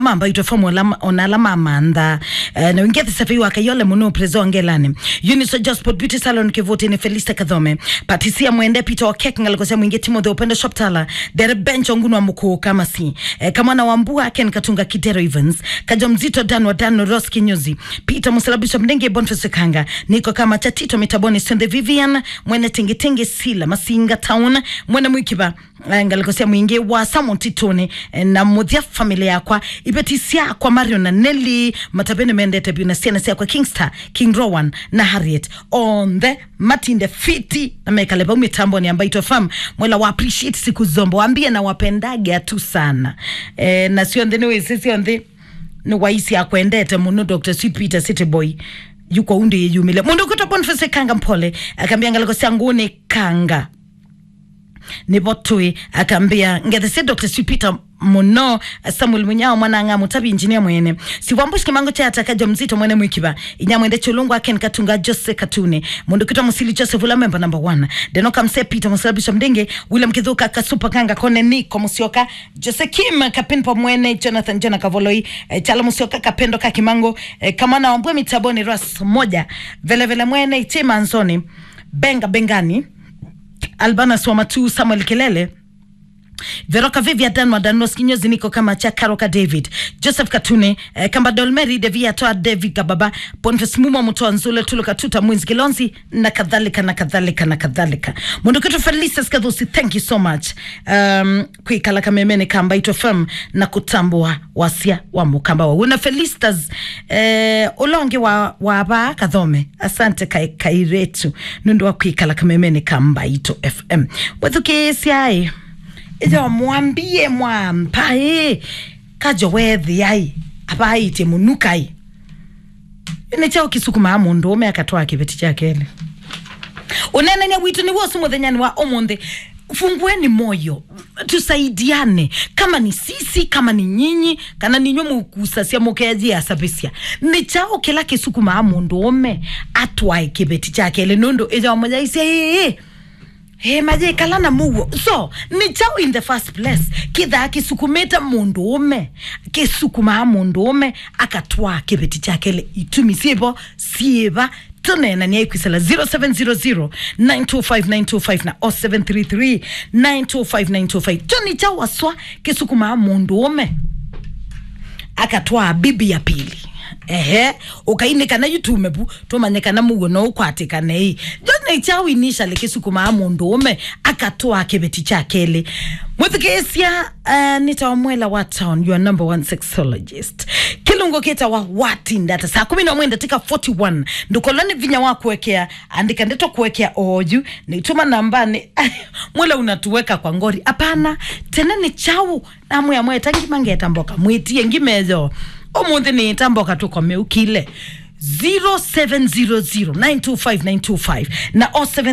mamba itofomu onala mamanda na wingethi safi waka yole muno prezo ngelani Uniso Josport Beauty Salon kivuti ni Felista Kadhome Patisia mwende Peter Okek ngalikosea mwinge Timothy Upendo Shoptala Dere Bench ongunu wa mkuu kama si kama na wambua Ken Katunga Kidero Evans Kajomzito Dan wa Dan Roski Nyuzi Peter Musalabisha Mdenge Boniface Kanga Niko kama Chatito Mitaboni Sende Vivian Mwene Tingi Sila Masinga Town Mwene Mwikiba ngalikosea mwinge wa Samu Titone na mudhia familia kwa Ibetisia kwa Mario na Nelly Matabene Mendete Bina Siena kwa Kingstar King Rowan na Harriet on the Matinde Fiti na mekaleba mitambo ni ambayo itofam mwela wa appreciate siku zombo wambie na wapendage atu sana na sio ndene sisi onde no waisi akwendete muno Dr. Sweet Peter City Boy yuko unde yumile mundo kutopon Kanga mpole akambia ngaleko sangune Kanga Nibotui akambia ngethese Dr. Sweet Peter muno Samuel Munyao mwana mutabi engineer mwene siwambushi kimango cha atakajo mzito mwene mwikiba inyamwende chulungu Ken Katunga Jose Katune mundu kita musili Joseph ula member number 1 denoka mse Peter Musalabisha Mdenge William Kithuka Kasupa Kanga Kone Niko Musioka Jose Kim Kapinpo mwene Jonathan Jona Kavoloi Chala Musioka Kapendo Kakimango Kamana wambue mitaboni Ras moja vele mwene Tima Anzoni Benga Bengani Albana Swamatu Samuel Kelele Veroka Vivia Danwa Danos Kinyozi Niko kama cha Karoka David Joseph Katune Kamba Dolmeri Devia Toa David Kababa Boniface Muma Mutoa Nzule Tuluka Tuta Mwinzi Kilonzi na kadhalika Mundu kitu Felisa Skadhusi thank you so much kuikala kamemene kamba itofam na kutambua wasia wa mukamba wa una Felistas ulonge wa ba Kadhome asante kairetu nundu wa kuikala kamemene kamba ito FM wethuke siai Ejo mwambie mwampae kajo wethi ai abaite munukai ine chao kisukuma amundu ome akatoa kibeti chake ele unene nya witu ni wosu muthenyani wa omonde fungueni moyo tusaidiane kama ni sisi kama ni nyinyi kana ninyo mukusasia mokeaji asabisia ni chao kila kisukuma amundu ome atwae kibeti chake ele nondo ejo mmoja ise maje kalana mugo so ni chao in the first place kidha kisukumeta mundume kisukuma mundume akatwa kibeti chake le itumisiebo sieba tunena ni ekwisela 0700 925 na 0733 925 tuni chao waswa kisukuma mundume akatwa bibi ya pili ukainika na YouTube bu tumanyeka na mugo no ukwatika nei jone chao initially kisukuma mundume akatoa kibeti chake le muthikesia nitawamwela wa town your number 1 sexologist kilungo kita wa wati ndata saa 11 ndatika 41 ndukolani vinya wa kuwekea andika ndeto kuwekea oju nituma nambani mwela unatuweka kwa ngori apana tena ni chao na mwe tangi mangeta mboka mwitie ngimezo omunde ni tamboka tukome ukile 0700925925 na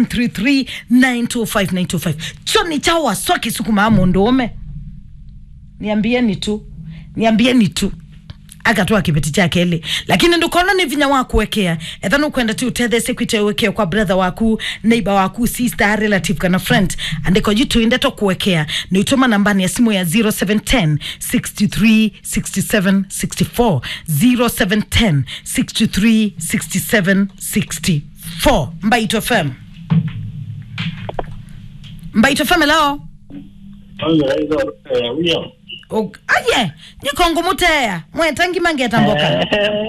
0733925925 choni chawa soki sukuma mundume niambieni tu akatoa kibeti chake ile lakini ndukona ni vinya wako wekea ethano kwenda tu tethe secretary wekea kwa brother waku neighbor waku sister relative kana friend andiko jitu indeto kuwekea ni utoma nambani ya simu ya 0710 63 67 64 0710 63 67 64 Mbaito FM hello William aye nikongo muteya mwetangi mangeta mboka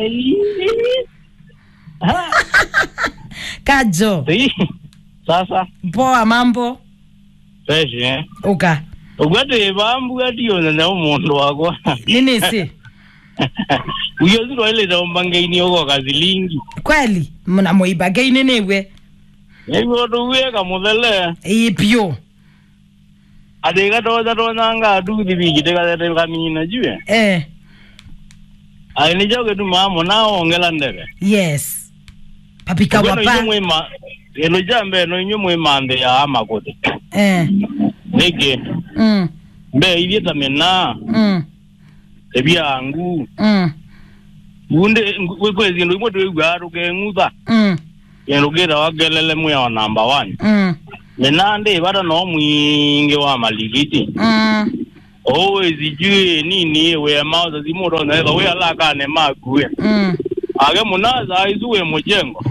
kajo sasa poa mambo fresh uka ugade bambu ationa na umuntu wako nini si uyo ziro ile za mbangeini yoko kazilingi kweli mna moiba gaini newe ewo duweka modele ipyo adega doza nanga dugi bigitega kamina jiwe ai ni joge du mamo na ongela ndebe yes papika wapa eno jambe no nyumwe mande ya amakote nege mbe ibieta mena ebia angu bunde kwezi ndo imoto igaro ke nguza yenogera wagelele muya wa number 1 menande bada no mwinge wa maligiti always ijue nini we mauza zimuro na we alaka ne magwe age munaza aizuwe mujengo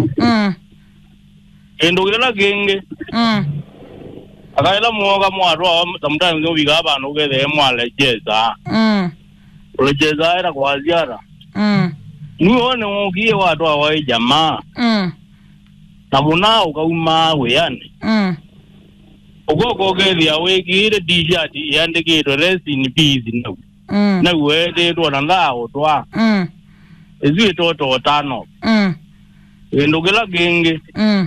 endo gela genge akaila muoga mwarwa sometimes no biga abantu gede mwale jeza olejeza era kwa ziara nione ugie watu wa jamaa na muna ukauma we yani ogogo gethia wigire t-shirt yandikitwe rest in peace na wede twana ndao twa ezi toto tano endo gela genge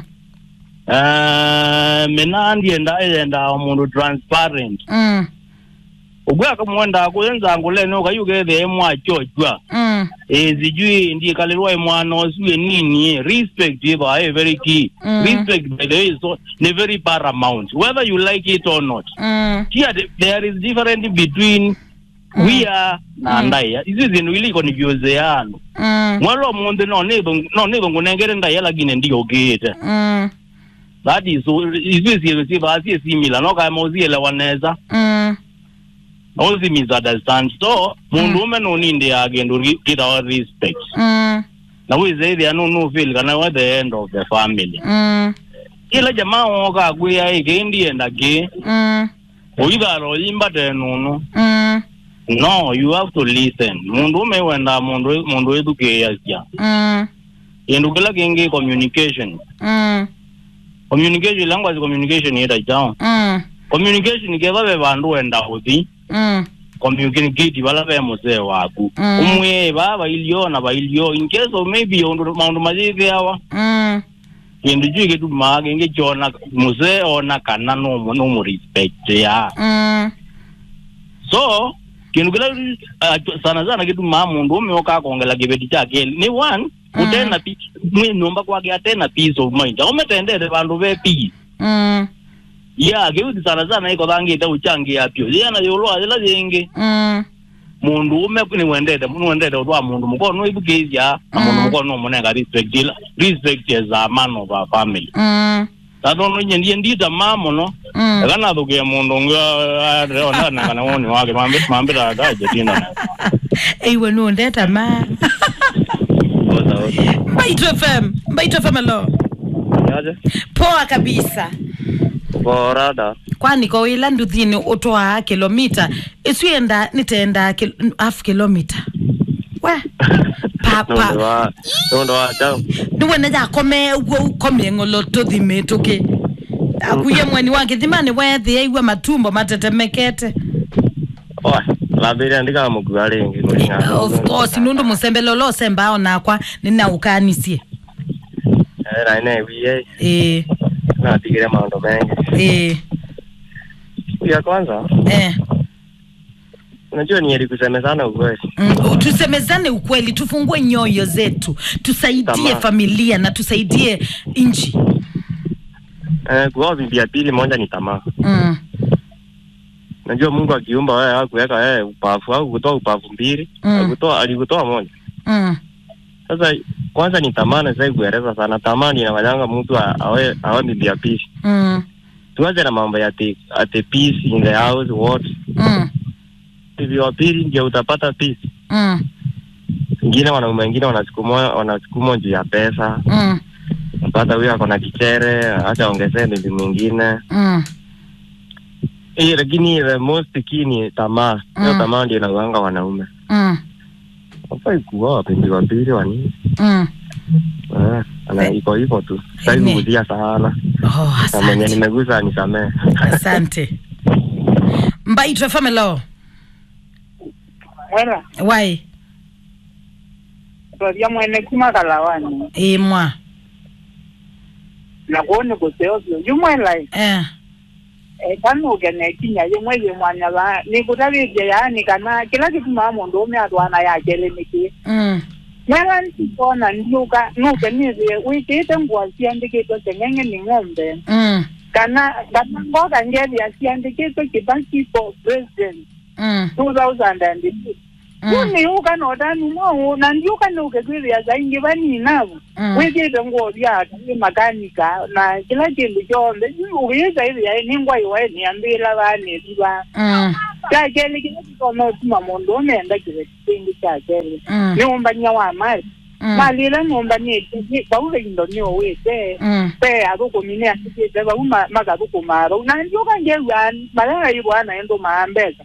menandi enda umuntu transparent ubwa kamwenda kuyenza ngolene okayugede mwachojwa ezijui ndiye kalelwa mwana osiwe nini respect is very key respect by the way is so very paramount whether you like it or not here there is difference between we are na ndaya izi zintu ili confuse yano mwalo monde no nego ngunengere ndaya lagine ndiyo gete that is so izi basi similar no kama uziele waneza all the misunderstand so mundume no ninde agendo get our respect na we say they are no feel kana at the end of the family ila jamaa oka gwe ikendi endage oidaro imba tenono no you have to listen mundume wenda mundu eduke yasya endukela kenge communication communication language communication yeta jao communication keba bandu wenda odi communicate bala be mose waku umwe baba ilio in case of maybe on majive yawa kindu jike tu mage nge chona mose ona kana no respect ya so kindu kila sana kitu mundu umeoka kongela kibeti chake ni one utena mwe nomba kwake atena peace of mind umetendele bandu be peace ya geuti sana iko bangita uchangi yapyo yana yolwa ila yenge mundu umekuni wendede odwa mundu mukono ibugezya mundu mukono munenga respect as a man of a family tadono nyendi ndita mamo no kana doge mundu nga ona kana woni wake mambe da jetina ewe no ndeta ma Mbaito FM lo poa kabisa Borada. Kwani kwa wila nduthini utoa kilomita isuenda nitenda half kilometer we papa Ndo wa chao niwe naja kome ngolo tuthime tuke akuye mwani wange thimani wethi aiwa matumbo matetemekete labiri andika mukugalengi of course nundu musembelo lo sembao nakwa nina ukanisie ine wiye na tigire mambo mengi ya kwanza unajua ni kusemezana ukweli tusemezane ukweli tufungue nyoyo zetu tusaidie familia na tusaidie nchi kwa bibi ya pili moja ni tamaa najua Mungu akiumba wewe hakuweka wewe upafu au kutoa upafu mbili alikutoa moja sasa kwanza ni tamaa na sasa kueleza sana tamaa inawanyanga mtu awe bibi ya pili tuanze na mambo ya at peace in the house what bibi ya pili ndio utapata peace wengine wanaume wengine wanasukuma juu ya pesa unapata huyo ako na kichere acha ongezee bibi mwingine lakini the most key ni tamaa hiyo tamaa ndio inawanga wanaume hapa ikuwa bibi wa pili wa nini ana iko hivyo tu sasa kuuzia sana kama mwenye nimegusa nisamee asante Mbaito FM lo Wala why Twadia mwene kumakalawani mwa na kuone kuseozo jumwela kanu gene kinya yemwe mwana ba ni kutabije yani kana kila kitu mama ndo umeatwana yake lemiki Mwana ntikona ndiuka nuke nizi wiki ngwa siandikito tengenge ni ngombe kana ngoka ngedi ya siandikito kibaki for president 2006 Uni uka no dani mo na ndiuka no ke ya zaingi bani nabo. Weje ngo bya ni makanika na kila kindu chonde ubiza hivi ya ningwa iwe ni ambira bani diba. Cha kele kindu no tuma mondo nenda kile kindu cha kele. Ni umbanya wa mali. Malila ngomba ni baule ndo ni owete. Pe ago mine asite ba uma magago kumaro. Na ndiuka ngewa malala ibwana endo maambeza.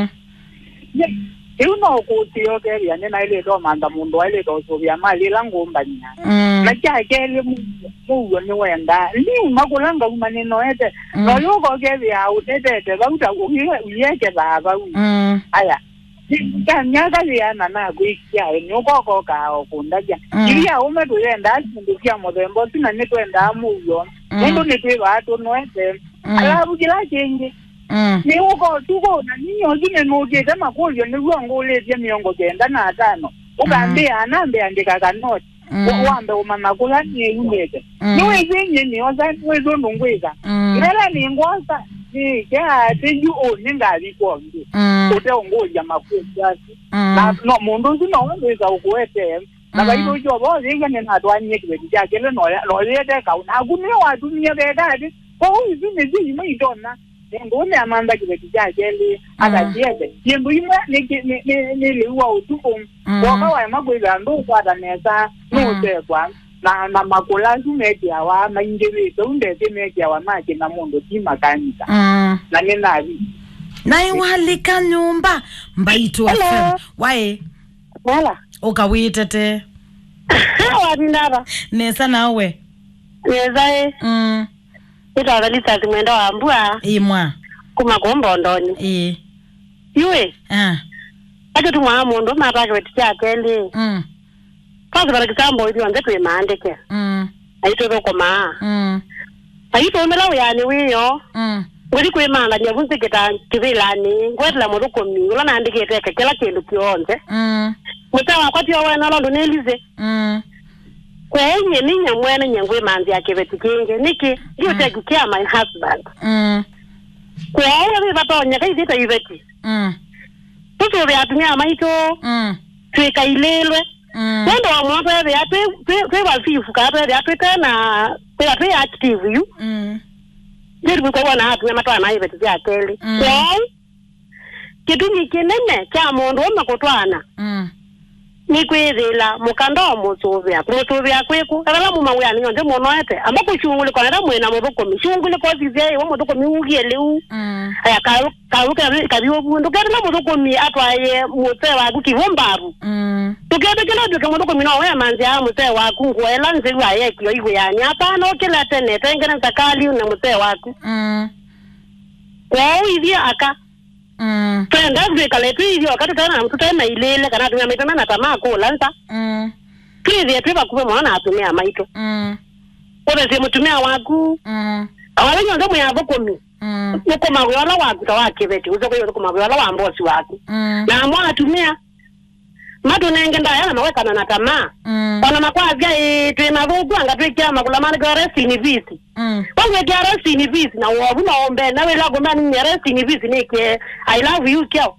Uno kutiyo ke yani na ile do manda mundo ile do so bya mali la ngomba nya na kya ke le mu ni wenda ni makulanga umaneno ete no yuko ke bya utete ba uta uye ke baba aya kanya ka ya na kuikia ni uko ka okunda ja ilia ume tuenda ndio modembo sina ni twenda muyo ndo ni twe watu no ete ala bugila chenje ni uko tuko na ninyo zine noje kama kolyo ni ruango lezi miongo kenda na 5 ukaambia anambe andika kanoti wambe umama kula ni yumeke niwe zenye ni oza wezo ndongweza ngela ni ngosa ni ya teju o ningali kwa ngi ute ongoja mafuta na no mundu zino weza ukuete na baibo jo bo zenga ni natwanye kibeti chake le no lete ka una gune watu ni begadi kwa hivi ni zi maidona ngone amanda kibeti chake le atajiebe yembo imwe ni liwa utuko kwa wa magweza ndo kwa danesa no tekwa na makulazu media wa mainjili tunde media wa maji na mundo timakanika na ninavi na iwalika nyumba mbaitu afem wae wala ukawitete wadindara nesa nawe nezae itagalisa zimwenda wa mbua imwa kumagombo ndoni yue ake tumwa mundo matake weticha kende kazi bara kisambo ili wanze tuwe maandeke aito roko maa aito umela uyani wiyo ngweli kwe maanga nyavunze kita kivilani ngwetla moroko mi ula naandike teke kila kindu kionze mutawa kwa tiyo wena londo nelize kwenye ninya mwene nyangwe manzi ya kiveti kinge niki yu tegu kia my husband kwenye vivato nyaka izita yuveti tutu viatumia maito tuika ilelwe wendo wa mwato ya vya twe wafifu kato ya twe tena twe active yu jiru kwa wana hatu ya matuwa na yuveti ya keli kwenye kitu nikinene cha mondo wama kutwana ni kwezela mukanda mutuvya kweku kala muma uyani nyonde monoete amako chungule kwa nda mwena moboko mishungule kwa zizeye wa motoko miugiele u aya karu kabiwo bundu kala motoko mi atwaye mutewa kukivombaru tukede kala duka motoko mi no ya manzi ya mutewa kungwela nzeru aye kiyo igo yani apana okela tene tengena takali na mutewa ku kwa hivi aka tenda zikale tuivyo wakati tena mtu tena ilele kana tumia mitana na tamaa kula nta tuivyo tuiva kuwe mwana atumia maito kone si mutumia waku awale nyonga mwenye komi uko magwala waku tawake veti uzo kwa uko magwala wa mbosi waku na mwana atumia matu nengenda yana naweka na tamaa wana makwaza tuina vogu anga tuikia makula mani kwa resti ni visi wangu kia resti ni visi na wabuna ombe na wela gomba ni resti ni visi nike I love you kio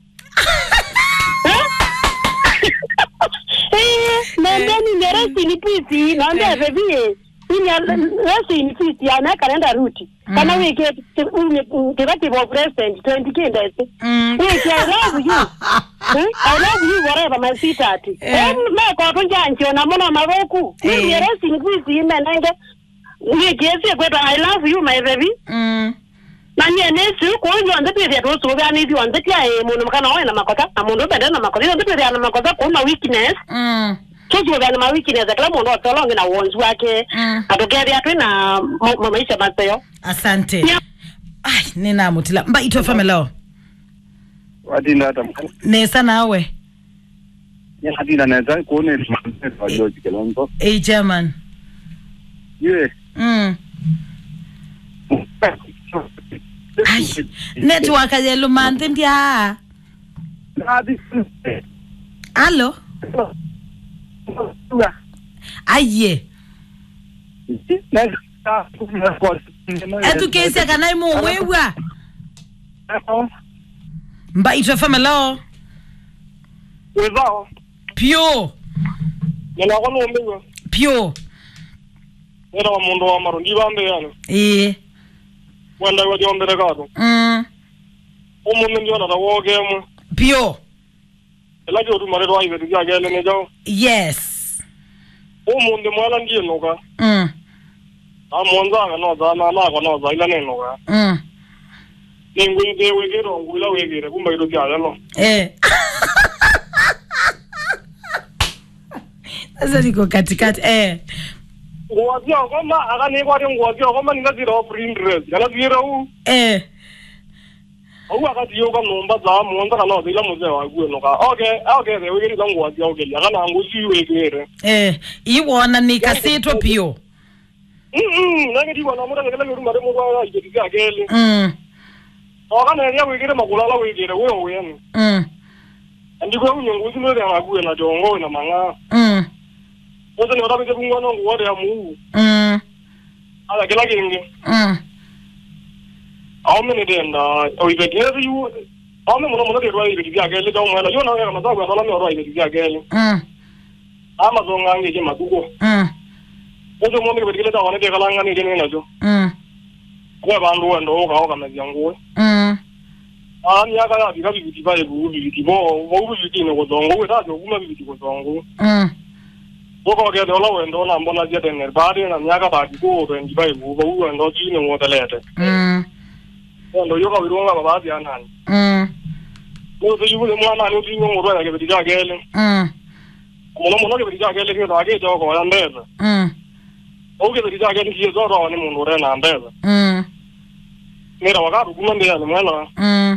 nandeni resti ni visi naambia bebie resti ni visi ya kalenda ruti kama wike kibati wa president 20 kindese wike I love you I love you whatever my sweetheart me kwa tunjancho na mona maroku ni resti ni visi imenenge wike kwetu I love you my baby na nyenesu kwa ndio ndio pia tu so bya ni ndio ndio ya muno mkana wa na makota na mundo benda na makota ndio pia na makota kwa na weakness tuzo bya na weakness kala mundo tolonge na wonzu wake atokea tu na maisha masayo asante ai nina mutila mba itwa famelo wadi ndata nesa nawe ya hadi na neza kuone kwa George Kelongo German yeye ai network ya lumande ndia allo aye etu kesi kana imo wewa mba itwa famelo Wezao. Pio. Yana kwa nombe. Pio. Era mundo wa marundi bambe yani. Wanda wa jombe regado. Omuntu ndio na woge mu. Pio. Ela jo rumare rwa ibe ya gele ne jo. Yes. Omuntu mwala ndiye noga. Amonza no za na ko no za ila ne noga. Ningwe de wegero ngula wegere kumba iro kya no. Sasa niko katikati Ngwazia kama akani kwa ngwazia kama ninazira offering dress. Yana zira u. Au akati yoga nomba za monza kana zila muze wa gwe noka. Okay, de wegere za ngwazia ogeli. Akana ngusi wegere. Iwona nikasitwa Pio. Nangeti wana muda ngela rumare mu kwa ije kya gele. Akana ya wegere makulala wegere wewe yani. Ndiko unyonguzi mwere amaguye na jongo na manga. Ozo ni wadabe kungo no ngwade ya mu. Ala kila kingi. Aumene denda oibekere yu. Aumene mona de rwa ibe kya gele do mwela yo na ya mazago ala me rwa ibe kya gele. Ama zonga ngi makugo. Ozo mo me kele da wana de kala ngani de na jo. Kwa bandu ndo ka mezyangu. Ani aka ya bika bibiti ba ebu bibiti bo bibiti ne godongo we da jo kuma bibiti godongo. Boko ke dola we ndo na mbona je de nerbari na nyaka ba ko to ndi ba ebu bo ndo ti ne ngotelete. Ndo yo ka wirunga baba ya nani. Mo to yule mwana ni ti ngo ro ya ke bidija gele. Mo ke bidija gele ke da ke jo ko ya mbeza. O ke bidija gele ki zo ro ni mo ro na mbeza. Mira wakaru kuma mbeza ni mwana.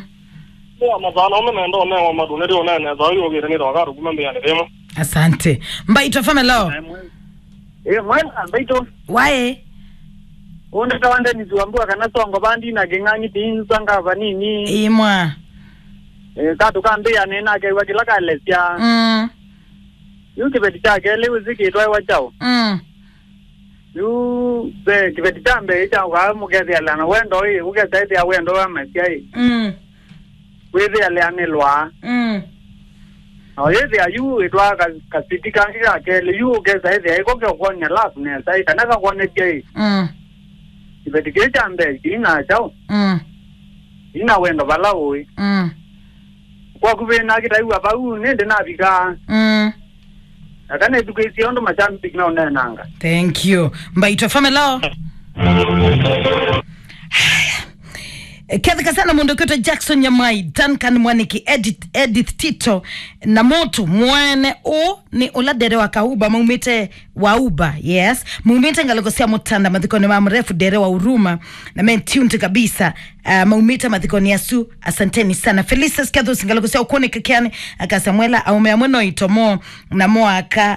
Asante. Mbaito famelo. Mwana mbaito. Wae. Onda tawanda nizuambua kana songo bandi na genganyi tinsanga vanini. Imwa. Katu kambe ya nena ke wakila kalesya. Yuki betita kele uziki itwa wachao. Yu be kibetita mbe ita wa mugezi alana wendo hii ugeza iti ya wendo wa mesia hii. Wezi alianilwa. Yezi ayu itwa kasitika ngira kele yu ugeza yezi ya iko kio kwenye lafu nesa hii kanaka kwenye jei. Kibetike chambe ina chao. Ina wendo bala ui. Kwa kubena kita yu hapa uu nende nabika. Akane edukesi ondo machambi kina unenanga. Thank you. Mbaito famelo. Kathika sana mundo kyoto Jackson Nyamai, Duncan Mwaniki, Edith Tito na motu mwene o ni oladere wa kauba maumite wa uba. Yes, maumite ngalogosia mutanda mathikoni mamrefu dere wa uruma na men tuned kabisa. Maumite mathikoni yasu. Asanteni sana. Felices Kathos ngalogosia ukone kakiani akasamuela aume mweno itomo na moaka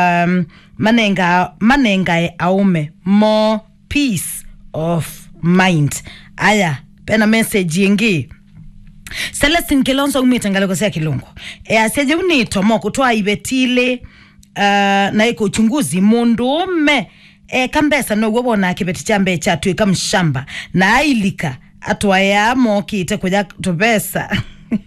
manenga aume more peace of mind. Aya pena message yengi Celestine Kilonzo umita ngalokosea Kilungu aseje unito mo kutoa ibetile na iko uchunguzi mundume kambesa no wobona kibeti chambe chatu ikamshamba na ailika atwaya mo kite kuja tobesa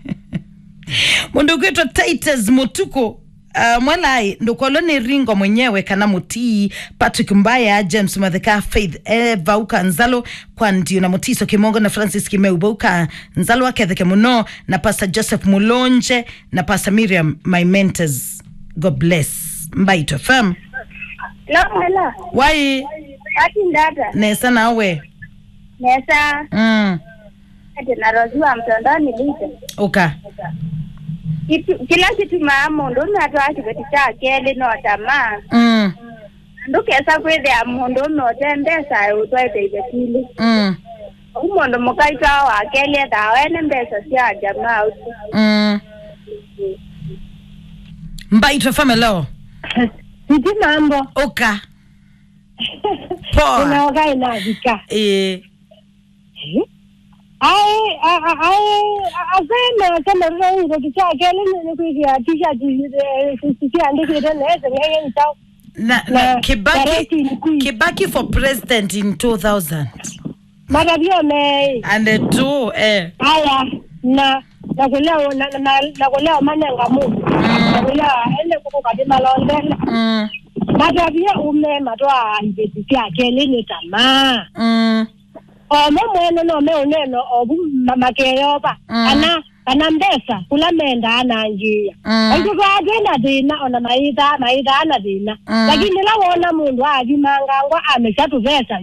mundu kwetu Titus Mutuko mwelai ndo koloni ringo mwenyewe kana mutii Patrick Mbaya, James Matheka, Faith Vauka Nzalo kwa ndio na Mutiso Kimongo na Francis Kimeubuka Nzalo wake theke muno na Pastor Joseph Mulonje na Pastor Miriam, my mentors. God bless. Mbaito fam. Hello. Why? Ati ndata. Nesa nawe. Nesa. Ati narozua mtandani lita. Oka. Kila kitu maamundo na twaki betita kele no tama. Nduke esa kwede amundo no tembesa utwaite ibetili. Umundo mukaita wa kele dawe mbesa sia jamaa. Mbaito famelo. Niti mambo. Oka. Poa. Unaoga inavika. Asema kama roho kicha kele ni kuigia t-shirt sisi andike tena ngenge nitao. Na Kibaki for president in 2000. Maravio me. And two Haya na kuleo manenga Mungu. ya ene kuko kadima londe matabia ume matwa ibetikia kele ni tamaa no me uneno obu makeyoba ana mbesa kula menda ananjia ayuko agenda dina ona maida ana dina lakini lawona mundu ajimangangwa ameshatuvesa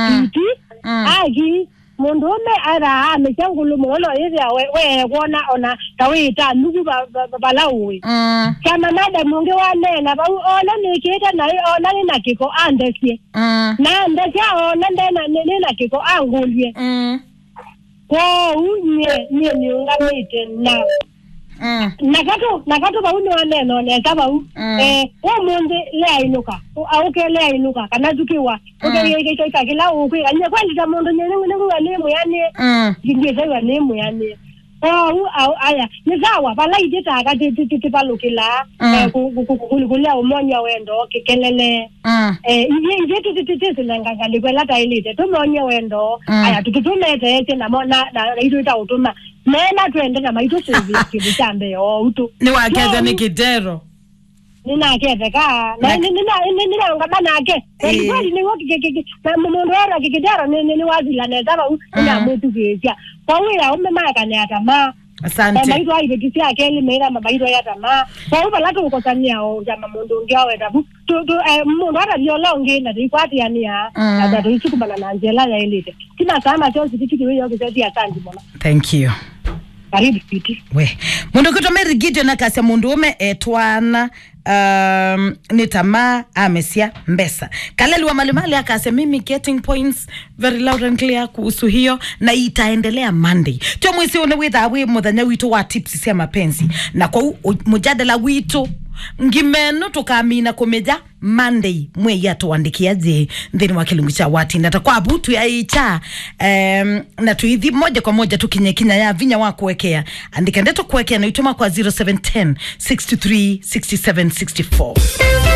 agi mundu ara amechangulu muno hivi we kuona ona tawita ndugu balawe kama nada munge wanena ba ona nikita na ona nina kiko andesie na ndacha ona ndena nina kiko angulie kwa unye ni ungamite na nakato ba unye wanena ne kaba o munde le inuka au ke le inuka kana tukiwa okay kila ukwi anya kwani za mundu nyengu nemu yani ngije nemu yani aya nizawa bala idita akati balukila kukulia umonya wendo kekelele inje tititi ngangale kwela tailite tumonya wendo aya tutumete na mona na ita utuma mena twende na maito service kibichambe utu ni wakeza ni kidero nina kete ka na nina ngabana yake kweli ni woki mundu era kidero ni wazila na zaba ina mtu kija kwa hiyo umemaka ni atama asante maito aibetisia kele mera mabaito ya tama kwa hiyo la tukosania o jama mundu ngiawe dabu mundu ara yolonge na ikwati ania na tuichukubana na Angela ya elite kina sama cho sitiki wewe kizati asante bona thank you karibu piti we mundu kutomera Gideon nakasya mundu ume etwana ni tamaa amesia mbesa kaleli wa malimali akasema mimi getting points very loud and clear kuhusu hiyo na itaendelea Monday to mwisi one witha we muthanya wito wa tips cia mapenzi na kwa mujadala wito ngimeno tukamina kumeja Monday mwe yatuandikia je ndeni wa kilungu cha wati natakwa butu ya icha na tuithi moja kwa moja tukinyekinya ya vinya wa kuwekea andika ndeto kuwekea na ituma kwa 0710 63 67 64